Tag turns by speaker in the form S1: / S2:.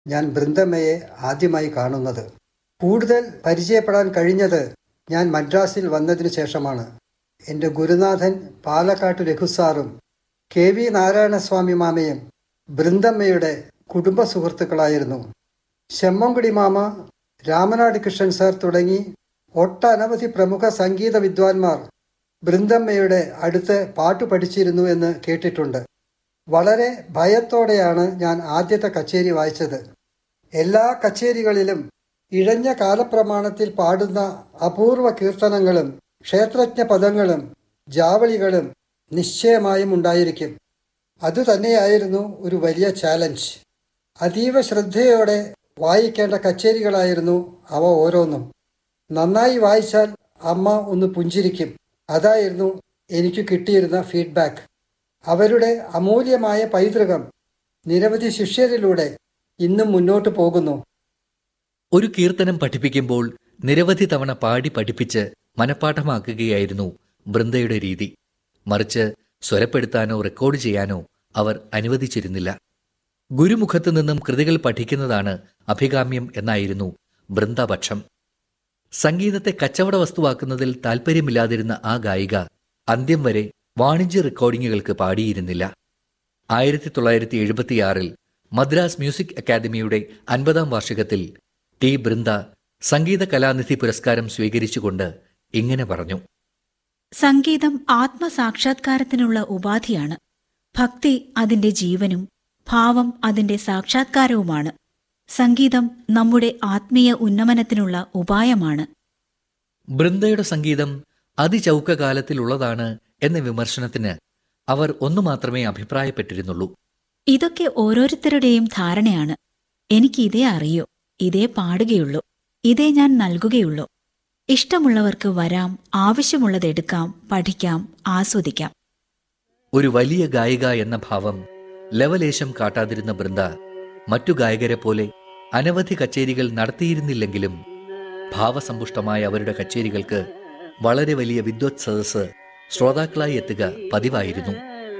S1: ഞാൻ ബൃന്ദമ്മയെ ആദ്യമായി കാണുന്നത്. കൂടുതൽ പരിചയപ്പെടാൻ കഴിഞ്ഞത് ഞാൻ മദ്രാസിൽ വന്നതിനു ശേഷമാണ്. എൻ്റെ ഗുരുനാഥൻ പാലക്കാട്ടു രഘുസാറും KV നാരായണസ്വാമി മാമയും ബൃന്ദമ്മയുടെ കുടുംബ സുഹൃത്തുക്കളായിരുന്നു. ശെമ്മങ്കുടി മാമ, രാമനാട് കൃഷ്ണൻ സാർ തുടങ്ങി ഒട്ടനവധി പ്രമുഖ സംഗീത വിദ്വാൻമാർ ബൃന്ദമ്മയുടെ അടുത്ത് പാട്ടു പഠിച്ചിരുന്നു എന്ന് കേട്ടിട്ടുണ്ട്. വളരെ ഭയത്തോടെയാണ് ഞാൻ ആദ്യത്തെ കച്ചേരി വായിച്ചത്. എല്ലാ കച്ചേരികളിലും ഇഴഞ്ഞ കാലപ്രമാണത്തിൽ പാടുന്ന അപൂർവ കീർത്തനങ്ങളും ക്ഷേത്രജ്ഞ പദങ്ങളും ജാവളികളും നിശ്ചയമായും ഉണ്ടായിരിക്കും. അതുതന്നെയായിരുന്നു ഒരു വലിയ ചാലഞ്ച്. അതീവ ശ്രദ്ധയോടെ വായിക്കേണ്ട കച്ചേരികളായിരുന്നു അവ ഓരോന്നും. നന്നായി വായിച്ചാൽ അമ്മ ഒന്ന് പുഞ്ചിരിക്കും. അതായിരുന്നു എനിക്ക് കിട്ടിയിരുന്ന ഫീഡ്ബാക്ക്. അവരുടെ അമൂല്യമായ പൈതൃകം നിരവധി ശിഷ്യരിലൂടെ ഇന്നും മുന്നോട്ട് പോകുന്നു.
S2: ഒരു കീർത്തനം പഠിപ്പിക്കുമ്പോൾ നിരവധി തവണ പാടി പഠിപ്പിച്ച് മനഃപ്പാഠമാക്കുകയായിരുന്നു ബൃന്ദയുടെ രീതി. മറിച്ച് സ്വരപ്പെടുത്താനോ റെക്കോർഡ് ചെയ്യാനോ അവർ അനുവദിച്ചിരുന്നില്ല. ഗുരുമുഖത്തു നിന്നും കൃതികൾ പഠിക്കുന്നതാണ് അഭികാമ്യം എന്നായിരുന്നു ബൃന്ദപക്ഷം. സംഗീതത്തെ കച്ചവട വസ്തുവാക്കുന്നതിൽ താൽപ്പര്യമില്ലാതിരുന്ന ആ ഗായിക അന്ത്യം വരെ വാണിജ്യ റെക്കോർഡിങ്ങുകൾക്ക് പാടിയിരുന്നില്ല. 1976 മദ്രാസ് മ്യൂസിക് അക്കാദമിയുടെ 50ാം വാർഷികത്തിൽ ടി. ബൃന്ദ സംഗീത കലാനിധി പുരസ്കാരം സ്വീകരിച്ചുകൊണ്ട് ഇങ്ങനെ പറഞ്ഞു:
S3: സംഗീതം ആത്മസാക്ഷാത്കാരത്തിനുള്ള ഉപാധിയാണ്. ഭക്തി അതിന്റെ ജീവനും ഭാവം അതിന്റെ സാക്ഷാത്കാരവുമാണ്. സംഗീതം നമ്മുടെ ആത്മീയ ഉന്നമനത്തിനുള്ള ഉപായമാണ്.
S2: ബൃന്ദയുടെ സംഗീതം അതിചൗക്കകാലത്തിലുള്ളതാണ് എന്ന വിമർശനത്തിന് അവർ ഒന്നു മാത്രമേ അഭിപ്രായപ്പെട്ടിരുന്നുള്ളൂ.
S3: ഇതൊക്കെ ഓരോരുത്തരുടെയും ധാരണയാണ്. എനിക്ക് ഇതേ അറിയൂ, ഇതേ പാടുകയുള്ളൂ, ഇതേ ഞാൻ നൽകുകയുള്ളൂ. ഇഷ്ടമുള്ളവർക്ക് വരാം, ആവശ്യമുള്ളതെടുക്കാം, പഠിക്കാം, ആസ്വദിക്കാം.
S2: ഒരു വലിയ ഗായിക എന്ന ഭാവം ലവലേശം കാട്ടാതിരുന്ന ബൃന്ദ മറ്റു ഗായകരെ പോലെ അനവധി കച്ചേരികൾ നടത്തിയിരുന്നില്ലെങ്കിലും ഭാവസമ്പുഷ്ടമായ അവരുടെ കച്ചേരികൾക്ക് വളരെ വലിയ വിദ്വത് സദസ്സ് ശ്രോതാക്കളായി എത്തുക പതിവായിരുന്നു.